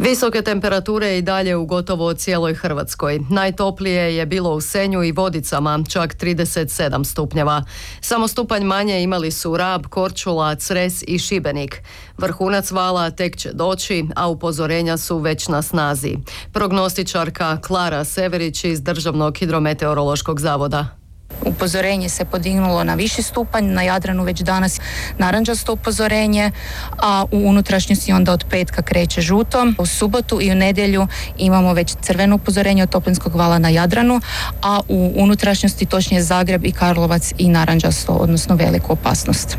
Visoke temperature i dalje u gotovo cijeloj Hrvatskoj. Najtoplije je bilo u Senju i Vodicama, čak 37 stupnjeva. Samo stupanj manje imali su Rab, Korčula, Cres i Šibenik. Vrhunac vala tek će doći, a upozorenja su već na snazi. Prognostičarka Klara Severić iz Državnog hidrometeorološkog zavoda. Upozorenje se podignulo na viši stupanj, na Jadranu već danas narančasto upozorenje, a u unutrašnjosti onda od petka kreće žuto. U subotu i u nedjelju imamo već crveno upozorenje od toplinskog vala na Jadranu, a u unutrašnjosti točnije Zagreb i Karlovac i narančasto, odnosno veliku opasnost.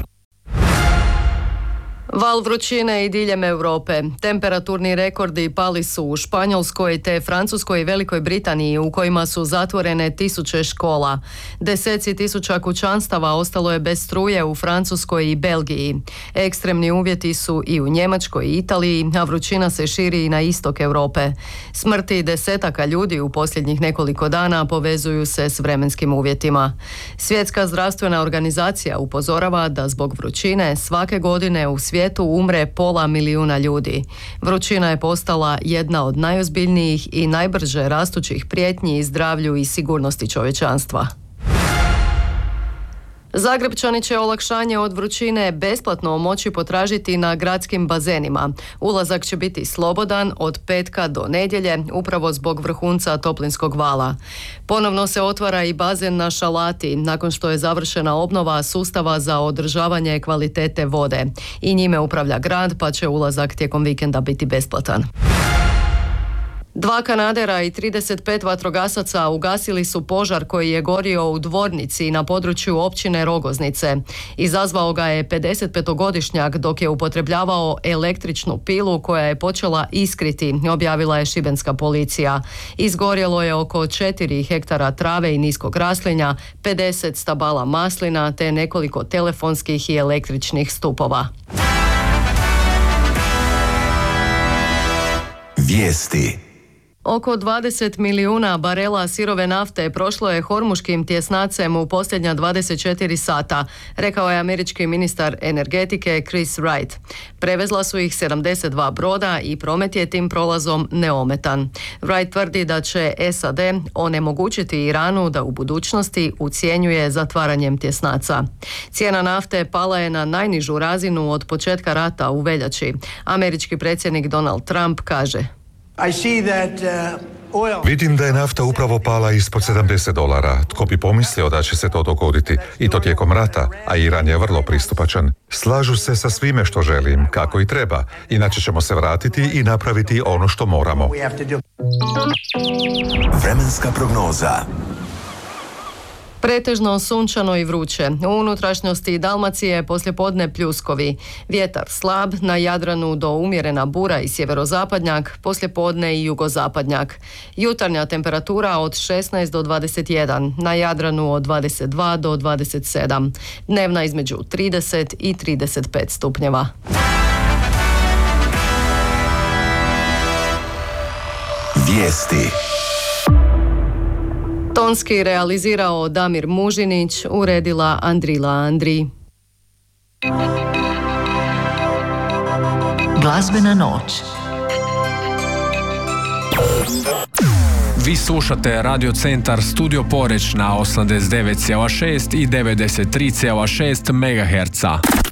Val vrućine i diljem Europe. Temperaturni rekordi pali su u Španjolskoj te Francuskoj i Velikoj Britaniji u kojima su zatvorene tisuće škola. Deseci tisuća kućanstava ostalo je bez struje u Francuskoj i Belgiji. Ekstremni uvjeti su i u Njemačkoj i Italiji, a vrućina se širi i na istok Europe. Smrti desetaka ljudi u posljednjih nekoliko dana povezuju se s vremenskim uvjetima. Svjetska zdravstvena organizacija upozorava da zbog vrućine svake godine u svijetu umre 500 milijuna ljudi. Vrućina je postala jedna od najozbiljnijih i najbrže rastućih prijetnji zdravlju i sigurnosti čovječanstva. Zagrebčani će olakšanje od vrućine besplatno moći potražiti na gradskim bazenima. Ulazak će biti slobodan od petka do nedjelje, upravo zbog vrhunca toplinskog vala. Ponovno se otvara i bazen na Šalati, nakon što je završena obnova sustava za održavanje kvalitete vode. I njime upravlja grad, pa će ulazak tijekom vikenda biti besplatan. 2 kanadera i 35 vatrogasaca ugasili su požar koji je gorio u Dvornici na području općine Rogoznice. Izazvao ga je 55-godišnjak dok je upotrebljavao električnu pilu koja je počela iskriti, objavila je šibenska policija. Izgorjelo je oko 4 hektara trave i niskog raslinja, 50 stabala maslina te nekoliko telefonskih i električnih stupova. Vijesti. Oko 20 milijuna barela sirove nafte prošlo je hormuškim tjesnacem u posljednja 24 sata, rekao je američki ministar energetike Chris Wright. Prevezla su ih 72 broda i promet je tim prolazom neometan. Wright tvrdi da će SAD onemogućiti Iranu da u budućnosti ucjenjuje zatvaranjem tjesnaca. Cijena nafte pala je na najnižu razinu od početka rata u veljači. Američki predsjednik Donald Trump kaže: Vidim da je nafta upravo pala ispod $70. Tko bi pomislio da će se to dogoditi? I to tijekom rata, a Iran je vrlo pristupačan. Slažu se sa svime što želim, kako i treba. Inače ćemo se vratiti i napraviti ono što moramo. Vremenska prognoza. Pretežno sunčano i vruće. U unutrašnjosti Dalmacije poslijepodne pljuskovi. Vjetar slab, na Jadranu do umjerena bura i sjeverozapadnjak, poslijepodne i jugozapadnjak. Jutarnja temperatura od 16 do 21, na Jadranu od 22 do 27. Dnevna između 30 i 35 stupnjeva. Vijesti. Tonski realizirao Damir Mužinić, uredila Andrila Andri. Glazbena noć. Vi slušate Radio Centar Studio Poreč na 89,6 i 93,6 MHz.